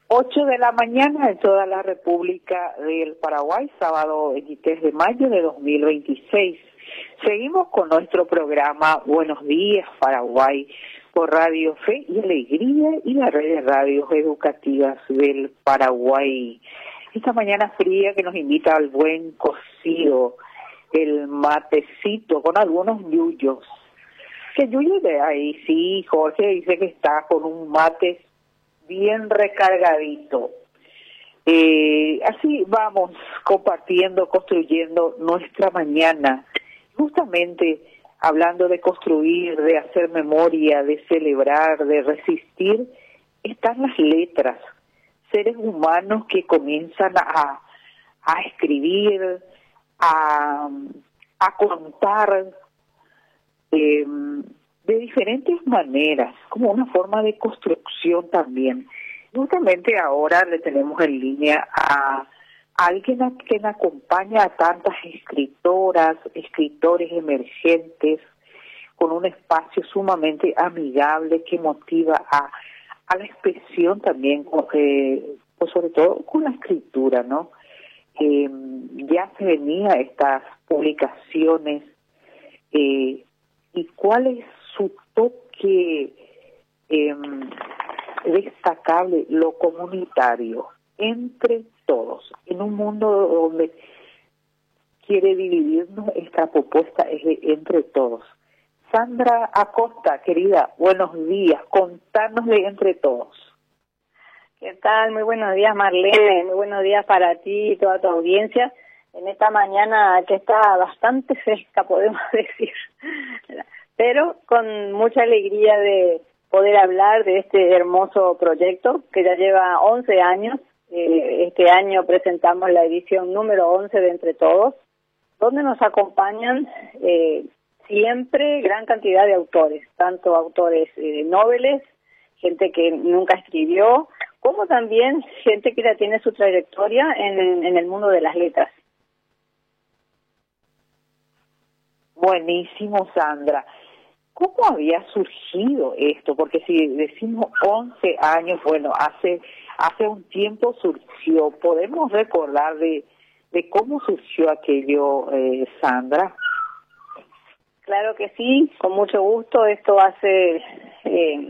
8 de la mañana en toda la República del Paraguay, sábado 23 de mayo de 2026. Seguimos con nuestro programa Buenos Días Paraguay por Radio Fe y Alegría y la red de radios educativas del Paraguay. Esta mañana fría que nos invita al buen cocido, el matecito con algunos yuyos. ¿Qué yuyos de ahí? Sí, Jorge dice que está con un mate bien recargadito. Así vamos compartiendo, construyendo nuestra mañana, justamente hablando de construir, de hacer memoria, de celebrar, de resistir. Están las letras, seres humanos que comienzan a escribir, a contar de diferentes maneras, como una forma de construcción también. Justamente ahora le tenemos en línea a alguien a quien acompaña a tantas escritoras, escritores emergentes, con un espacio sumamente amigable que motiva a la expresión también, pues sobre todo con la escritura, ¿no? Ya se venía estas publicaciones, y cuál es su toque destacable, lo comunitario, entre todos, en un mundo donde quiere dividirnos. Esta propuesta es de entre todos. Sandra Acosta, querida, buenos días, contanos de entre todos. ¿Qué tal? Muy buenos días, Marlene, muy buenos días para ti y toda tu audiencia. En esta mañana que está bastante fresca, podemos decir, pero con mucha alegría de poder hablar de este hermoso proyecto que ya lleva 11 años. Este año presentamos la edición número 11 de Entre Todos, donde nos acompañan siempre gran cantidad de autores, tanto autores noveles, gente que nunca escribió, como también gente que ya tiene su trayectoria en el mundo de las letras. Buenísimo, Sandra. ¿Cómo había surgido esto? Porque si decimos 11 años, bueno, hace un tiempo surgió. ¿Podemos recordar de cómo surgió aquello, Sandra? Claro que sí, con mucho gusto. Esto hace